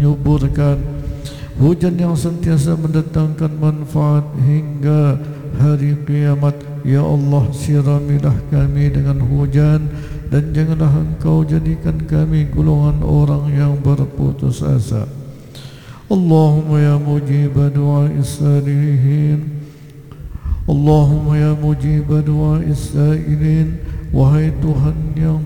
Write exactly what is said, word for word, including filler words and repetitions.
menyuburkan, hujan yang sentiasa mendatangkan manfaat hingga hari kiamat. Ya Allah, siramilah kami dengan hujan, dan janganlah Engkau jadikan kami golongan orang yang berputus asa. Allahumma ya mujib du'a'is salihin, Allahumma ya mujib du'a'is sailin, wahai Tuhan yang